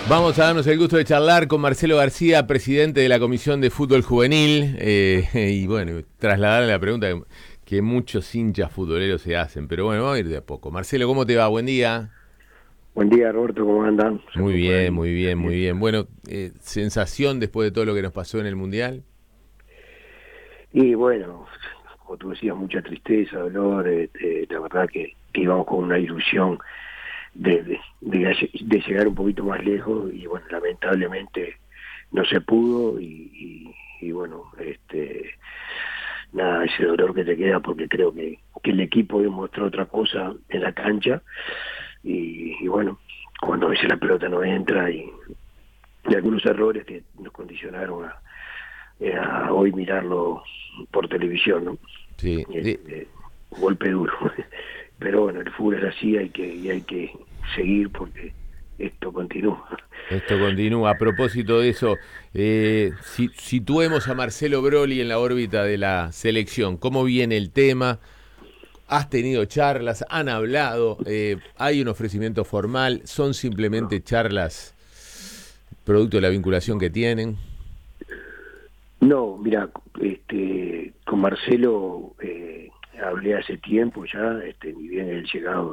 Vamos a darnos el gusto de charlar con Marcelo García, presidente de la Comisión de Fútbol Juvenil, y bueno, trasladarle la pregunta que muchos hinchas futboleros se hacen, pero bueno, vamos a ir de a poco. Marcelo, ¿cómo te va? Buen día. Buen día, Roberto, ¿cómo andan? Muy Saludos por bien, ahí. muy bien, muy Bien. bien. Bueno, sensación después de todo lo que nos pasó en el Mundial. Y bueno, como tú decías, mucha tristeza, dolor, la verdad que íbamos con una ilusión de llegar un poquito más lejos y bueno, lamentablemente no se pudo y bueno, nada, ese dolor que te queda porque creo que el equipo demostró otra cosa en la cancha y bueno, cuando a veces la pelota no entra y algunos errores que nos condicionaron a hoy mirarlo por televisión, ¿no? Sí. Golpe duro. Pero bueno, el fútbol es así, hay que seguir porque esto continúa. Esto continúa. A propósito de eso, situemos a Marcelo Broly en la órbita de la selección. ¿Cómo viene el tema? ¿Has tenido charlas? ¿Han hablado? ¿Hay un ofrecimiento formal? ¿Son simplemente charlas producto de la vinculación que tienen? No, mira, con Marcelo hablé hace tiempo ya, ni bien el llegado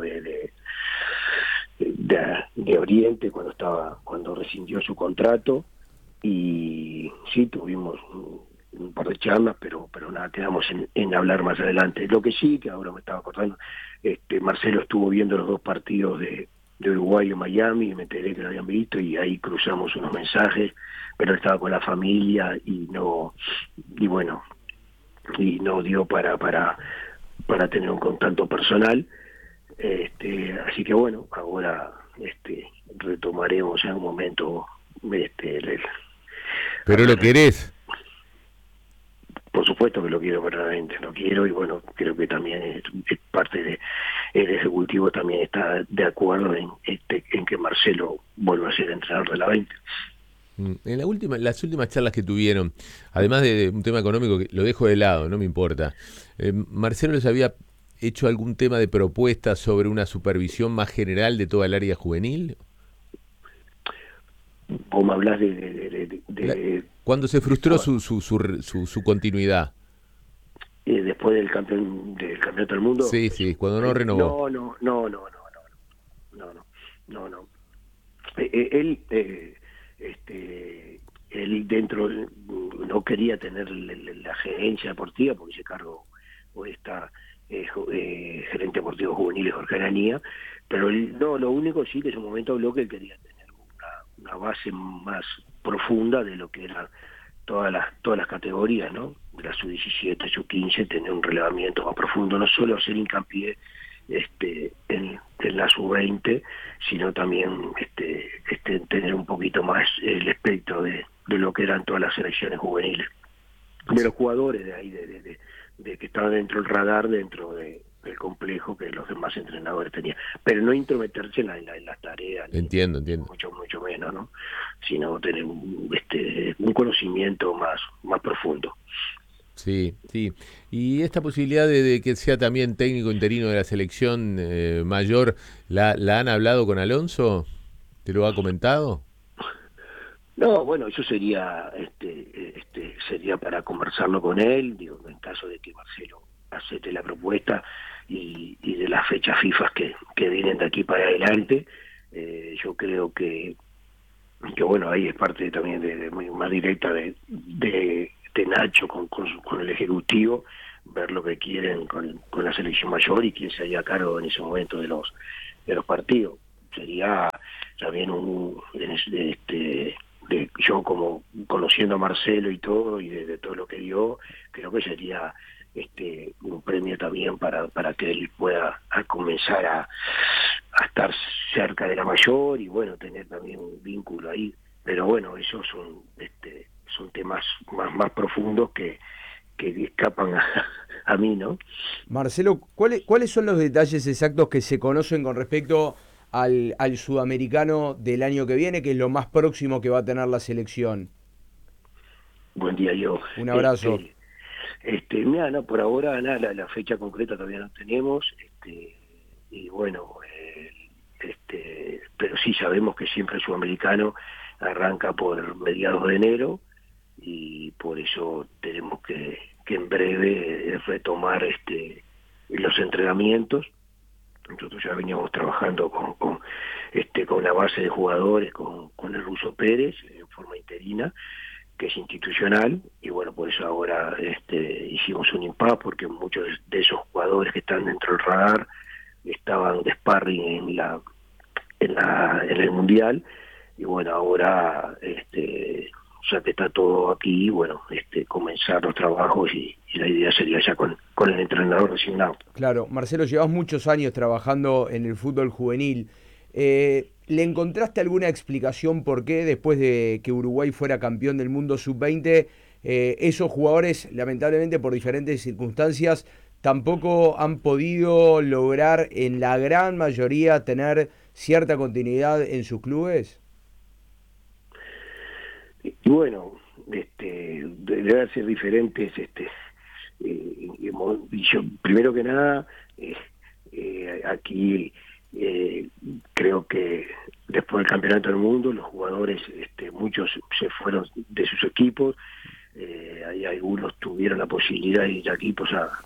de Oriente cuando rescindió su contrato y sí tuvimos un par de charlas, pero nada, quedamos en hablar más adelante. Lo que sí, que ahora me estaba acordando, Marcelo estuvo viendo los dos partidos de Uruguay y Miami, y me enteré que lo habían visto y ahí cruzamos unos mensajes, pero él estaba con la familia y bueno, y no dio para tener un contacto personal. Así que bueno, ahora retomaremos en un momento el Pero lo hablar. querés. Por supuesto que lo quiero verdaderamente, lo quiero y bueno, creo que también es parte de el ejecutivo también está de acuerdo en que Marcelo vuelva a ser entrenador de la 20. Las últimas charlas que tuvieron, además de un tema económico que lo dejo de lado, no me importa. Marcelo les había hecho algún tema de propuesta sobre una supervisión más general de toda el área juvenil. Vos me hablas La- Cuando se frustró su continuidad. después del campeonato del mundo. Sí, sí, cuando no renovó. No. Él, él dentro no quería tener la gerencia deportiva porque ese cargo hoy está gerente deportivo juvenil de Jorge Aranía, pero él, no, lo único sí que en su momento habló que él quería tener una base más profunda de lo que eran todas las categorías, ¿no? De la sub-17, sub-15, tener un relevamiento más profundo, no solo hacer hincapié en la sub-20, sino también tener un poquito más el espectro de lo que eran todas las selecciones juveniles, de los jugadores de ahí, de que estaban dentro del radar, del complejo que los demás entrenadores tenían, pero no intrometerse en las tareas, Entiendo, ni entiendo. mucho menos, ¿no? Sino tener un conocimiento más profundo. Sí, sí. Y esta posibilidad de que sea también técnico interino de la selección mayor, ¿la han hablado con Alonso? ¿Te lo ha comentado? No, bueno, eso sería para conversarlo con él, digo, en caso de que Marcelo acepte la propuesta y de las fechas FIFA que vienen de aquí para adelante, yo creo que bueno, ahí es parte también muy más directa de Nacho con el Ejecutivo, ver lo que quieren con la selección mayor y quién se haría cargo en ese momento de los partidos. Sería también yo como conociendo a Marcelo y todo y de todo lo que dio, creo que sería un premio también para que él pueda comenzar a estar cerca de la mayor y bueno, tener también un vínculo ahí. Pero bueno, esos son temas más profundos que escapan a mí, ¿no? Marcelo, ¿cuáles son los detalles exactos que se conocen con respecto al sudamericano del año que viene, que es lo más próximo que va a tener la selección? Buen día, yo. Un abrazo. Mira, no, por ahora nada, la fecha concreta todavía no tenemos, y bueno, pero sí sabemos que siempre el sudamericano arranca por mediados de enero, y por eso tenemos que en breve retomar los entrenamientos. Nosotros ya veníamos trabajando con la base de jugadores, con el Ruso Pérez en forma interina, que es institucional, y bueno, por eso ahora hicimos un impasse, porque muchos de esos jugadores que están dentro del radar estaban de sparring en el Mundial, y bueno, ahora ya que está todo aquí, bueno, comenzar los trabajos, y la idea sería ya con el entrenador designado. Claro, Marcelo, llevas muchos años trabajando en el fútbol juvenil. ¿Le encontraste alguna explicación por qué después de que Uruguay fuera campeón del mundo sub-20, esos jugadores, lamentablemente por diferentes circunstancias, tampoco han podido lograr en la gran mayoría tener cierta continuidad en sus clubes? Y bueno, deben ser diferentes. Y yo, primero que nada, aquí creo que después del campeonato del mundo los jugadores, muchos se fueron de sus equipos, hay algunos tuvieron la posibilidad de ir a equipos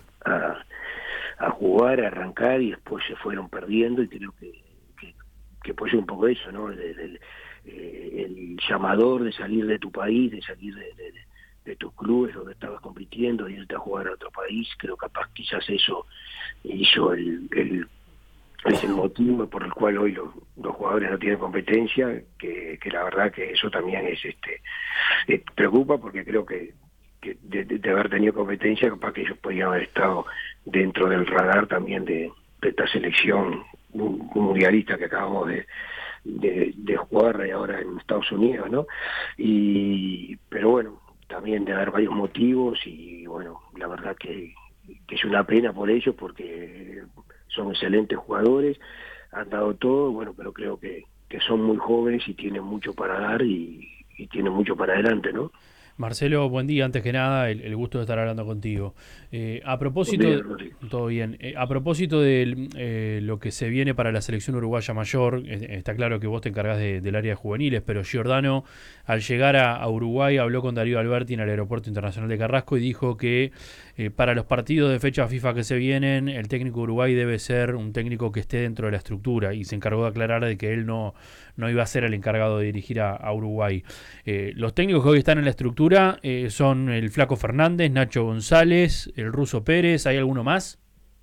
a jugar, a arrancar, y después se fueron perdiendo, y creo que puede ser un poco eso, ¿no? El llamador de salir de tu país, de salir de tus clubes donde estabas compitiendo, y irte a jugar a otro país. Creo capaz quizás eso hizo es el motivo por el cual hoy los jugadores no tienen competencia, que la verdad que eso también preocupa, porque creo que de haber tenido competencia, capaz que ellos podían haber estado dentro del radar también de esta selección mundialista que acabamos de jugar ahora en Estados Unidos, ¿no? Pero bueno, también de haber varios motivos, y bueno, la verdad que es una pena por ellos, porque son excelentes jugadores, han dado todo, bueno, pero creo que son muy jóvenes y tienen mucho para dar, y tienen mucho para adelante, ¿no? Marcelo, buen día. Antes que nada, el gusto de estar hablando contigo. A propósito, todo bien. A propósito de lo que se viene para la selección uruguaya mayor, está claro que vos te encargás del área de juveniles, pero Giordano, al llegar a Uruguay, habló con Darío Alberti en el Aeropuerto Internacional de Carrasco y dijo que para los partidos de fecha FIFA que se vienen, el técnico de Uruguay debe ser un técnico que esté dentro de la estructura, y se encargó de aclarar de que él no iba a ser el encargado de dirigir a Uruguay. Los técnicos que hoy están en la estructura son el Flaco Fernández, Nacho González, el Ruso Pérez. ¿Hay alguno más?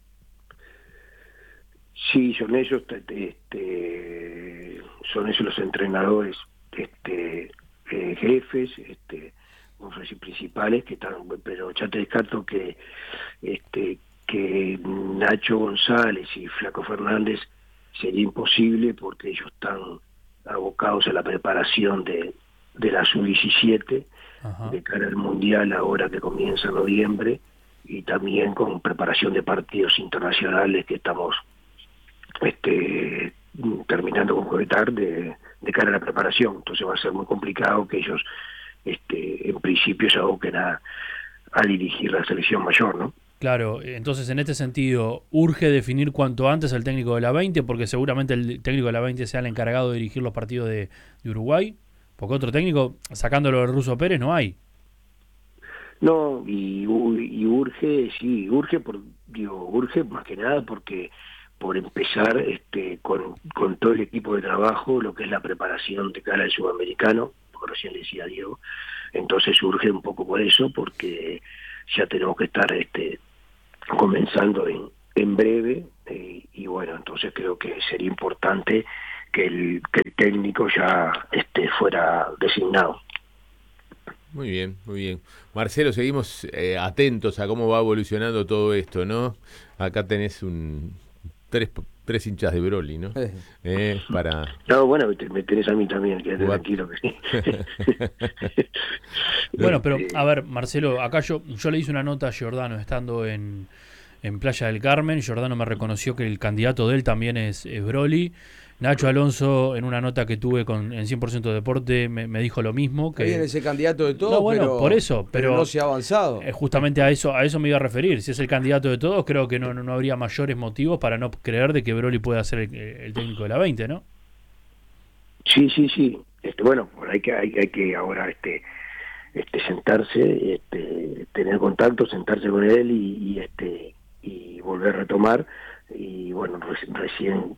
Sí, son ellos, los entrenadores, jefes, no sé si principales, que están, pero ya te descarto que Nacho González y Flaco Fernández sería imposible, porque ellos están abocados a la preparación de la sub-17 de cara al Mundial ahora que comienza en noviembre, y también con preparación de partidos internacionales que estamos terminando de concretar de cara a la preparación. Entonces va a ser muy complicado que ellos en principio se aboquen a dirigir la selección mayor, ¿no? Claro, entonces en este sentido, urge definir cuanto antes al técnico de la 20, porque seguramente el técnico de la 20 sea el encargado de dirigir los partidos de Uruguay, porque otro técnico, sacándolo del Ruso Pérez, no hay. No, y urge, sí, urge más que nada porque por empezar con todo el equipo de trabajo, lo que es la preparación de cara al sudamericano, como recién decía Diego. Entonces urge un poco por eso, porque ya tenemos que estar comenzando en breve, y bueno, entonces creo que sería importante que el técnico ya fuera designado. Muy bien, muy bien. Marcelo, seguimos atentos a cómo va evolucionando todo esto, ¿no? Acá tenés tres hinchas de Broly, ¿no? Para... No, bueno, me tenés a mí también, quédate tranquilo que sí. Bueno, pero a ver, Marcelo, acá yo le hice una nota a Giordano estando en Playa del Carmen. Giordano me reconoció que el candidato de él también es Broly. Nacho Alonso, en una nota que tuve en 100% Deporte, me dijo lo mismo. Que viene ese candidato de todos, no, bueno, pero, por eso, pero no se ha avanzado. Justamente a eso me iba a referir. Si es el candidato de todos, creo que no habría mayores motivos para no creer de que Broly pueda ser el técnico de la 20, ¿no? Sí, sí, sí. Bueno, hay que ahora sentarse, tener contacto, sentarse con él y volver a retomar. Y bueno, recién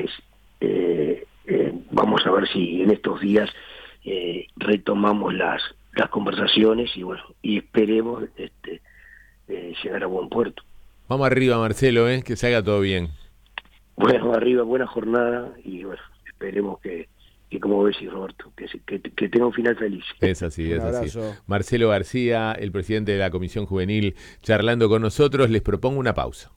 vamos a ver si en estos días retomamos las conversaciones y bueno, y esperemos llegar a buen puerto. Vamos arriba, Marcelo, que se haga todo bien. Bueno, arriba, buena jornada y bueno, esperemos que como decís, Roberto, que tenga un final feliz. Es así, es así. abrazo. Marcelo García, el presidente de la Comisión Juvenil, charlando con nosotros. Les propongo una pausa.